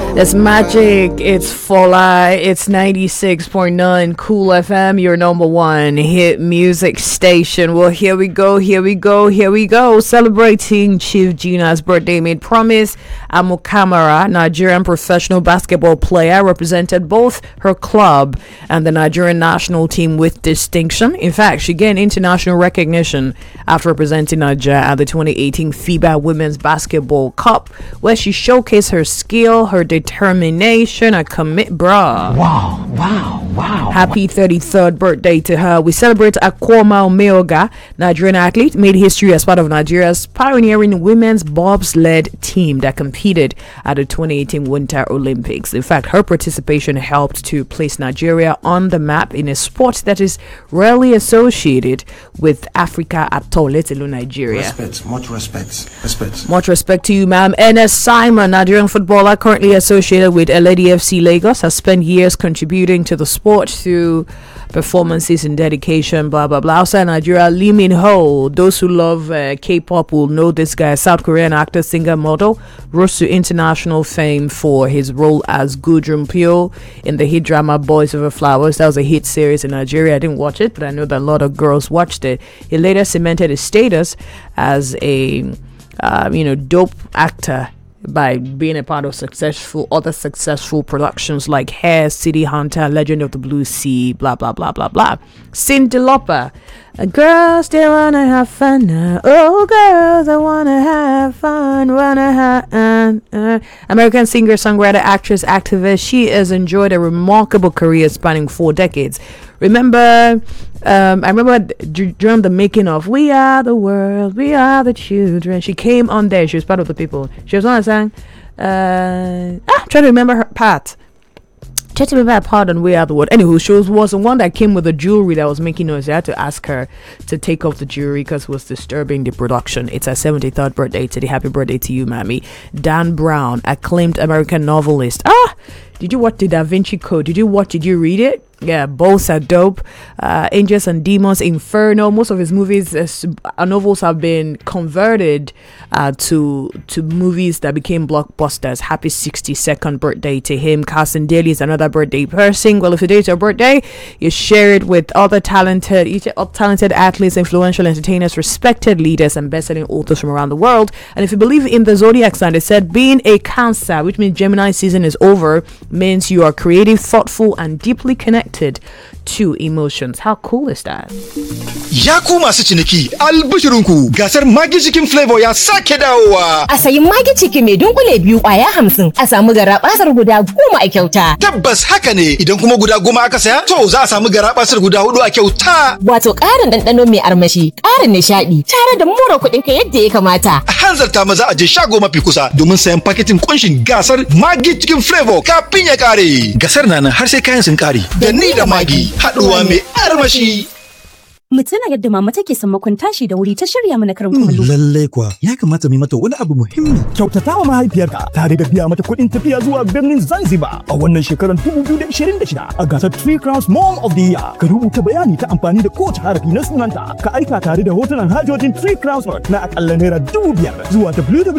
It's magic. It's Fola. It's 96.9 Cool FM, your number one hit music station. Well, here we go. Celebrating Chief Gina's birthday made promise. Amu Kamara, Nigerian professional basketball player, represented both her club and the Nigerian national team with distinction. In fact, she gained international recognition after representing Nigeria at the 2018 FIBA Women's Basketball Cup, where she showcased her skill, her determination, her Wow. Happy 33rd birthday to her. We celebrate Akoma Omeoga, Nigerian athlete, made history as part of Nigeria's pioneering women's bobsled team that competed at the 2018 Winter Olympics. In fact, her participation helped to place Nigeria on the map in a sport that is rarely associated with Africa at all, let alone Nigeria. Much respect. Much respect to you, ma'am. Ernest Simon, Nigerian footballer currently associated with Eledi FC Lagos, has spent years contributing to the sport through performances and dedication, blah blah blah. Outside Nigeria, Lee Min Ho, those who love K-pop will know this guy. South Korean actor, singer, model, rose to international fame for his role as Gudrun Pyo in the hit drama Boys Over Flowers. That was a hit series in Nigeria. I didn't watch it, but I know that a lot of girls watched it. He later cemented his status as a dope actor by being a part of other successful productions like Hair, City Hunter, Legend of the Blue Sea, blah blah blah blah blah. Cyndi Lauper, girls they wanna have fun now. Oh, girls I wanna have fun, American singer, songwriter, actress, activist. She has enjoyed a remarkable career spanning 4 decades. I remember during the making of We Are the World, We Are the Children, she came on there. She was part of the people. She was on a song. Trying to remember her part. Try to remember her part on We Are the World. Anywho, she was the one that came with the jewelry that was making noise. I had to ask her to take off the jewelry because it was disturbing the production. It's her 73rd birthday today. Happy birthday to you, Mammy. Dan Brown, acclaimed American novelist. Did you watch the Da Vinci Code? Did you read it? Yeah, both are dope. Angels and Demons, Inferno. Most of his movies, novels have been converted to movies that became blockbusters. Happy 62nd birthday to him. Carson Daly is another birthday person. Well, if today's your birthday, you share it with other talented athletes, influential entertainers, respected leaders, and best-selling authors from around the world. And if you believe in the zodiac sign, it said being a Cancer, which means Gemini season is over, means you are creative, thoughtful, and deeply connected to emotions. How cool is that? Ya ku masu ciniki, albishirinku, gasar Maggi Chicken Flavor ya sake dawowa. A sayi Maggi Chicken mai dunkule 2 kwaya 50, a samu garabasar guda 10 a kyauta. Tabbas haka ne, idan kuma guda 10 aka saya, to za a samu garabasar guda 4 a kyauta. Wato ƙarin ɗanɗano mai armashi, ƙarin nishaɗi, tare da more kuɗin ka yadda ya kamata. A hanzarta maza a je shago mafi kusa domin sayan paketin kunshin gasar Maggi Chicken Flavor kafin ya ƙare. Gasar na nan har sai kayan sun ƙare. Da ni da Maggi, haɗuwa mai armashi. Mu tuna yadda mama take sammakon tashi da wuri ta shirya mana karin kumallo. Lallai kuwa ya kamata mu yi mata wani abu muhimmi. Kyautatawa mahaifiyarka tare da biya mata kuɗin tafiya zuwa birnin Zanzibar a wannan shekarar 2026 a gasar 3 Crowns Mom of the Year. Ka rubuta bayani ta amfani da kowace harafi na sunanta. Ka aika tare da hotunan hajojin 3 Crowns na akalla naira 5,000 zuwa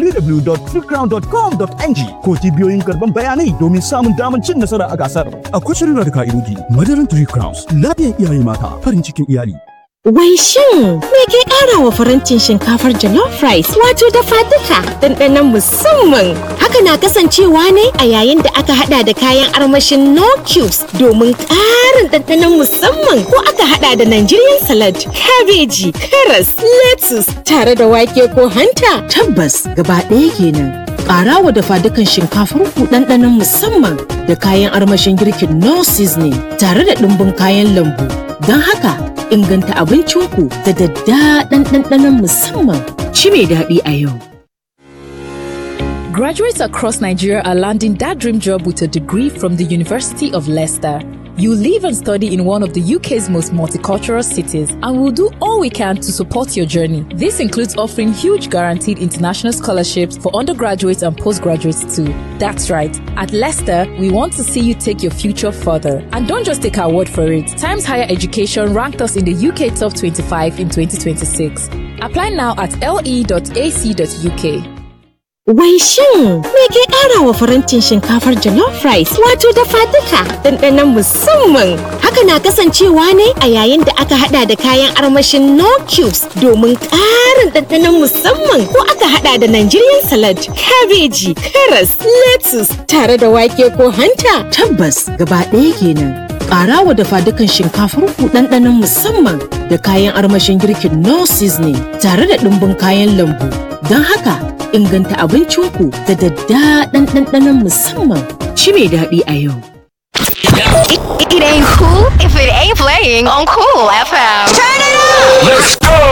www.3crown.com.ng ko cibiyoyin karban bayanai domin samun damar cin nasara a gasar. Akwai shirya da ka'idoji. Madarin 3 Crowns, lafiyar iyaye mata, farin cikin iyali. Wai shin me ke ƙara wa farantin shinkafar jollof rice wato dafa duka ɗanɗanon musamman? Haka na kasancewa ne a yayin da aka hada da kayan armashin no cubes domin ƙarin ɗanɗanon musamman, ko aka hada da Nigerian salad, kabeji, karas, lettuce tare da wake ko hanta. Tabbas gaba ɗaya kenan. Ƙara wa dafa dukan shinkafar ku ɗanɗanon musamman da kayan armashin girkin no seasoning tare da ɗumbin kayan lambu. Don haka inganta abincinku da daddaɗan ɗanɗanon musamman. Ci mai daɗi a yau. Graduates across Nigeria are landing that dream job with a degree from the University of Leicester. You live and study in one of the UK's most multicultural cities, and we'll do all we can to support your journey. This includes offering huge guaranteed international scholarships for undergraduates and postgraduates too. That's right. At Leicester, we want to see you take your future further. And don't just take our word for it. Times Higher Education ranked us in the UK Top 25 in 2026. Apply now at le.ac.uk. Wai shin me ke ƙara wa farantin shinkafar jollof rice wato dafaduka ɗanɗanon musamman? Haka na kasancewa ne a yayin da aka hada da kayan armashin no cubes domin ƙarin ɗanɗanon musamman, ko aka hada da Nigerian salad, kabeji, karas, lettuce tare da wake ko hanta. Tabbas gaba ɗaya kenan. Ƙara wa dafadukan shinkafar ku ɗanɗanon musamman da kayan armashin girkin no seasoning tare da ɗumbin kayan lambu. Don haka inganta abincinku da daddaɗan ɗanɗanon musamman. Ci mai daɗi a yau. It ain't cool if it ain't playing on Cool FM. Turn it up! Let's go!